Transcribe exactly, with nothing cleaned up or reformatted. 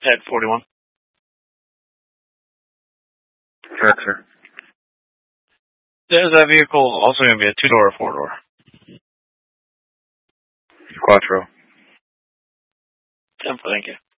Ted forty-one. Correct, sir. Is that vehicle also going to be a two-door or four-door? Quattro. Ten, thank you.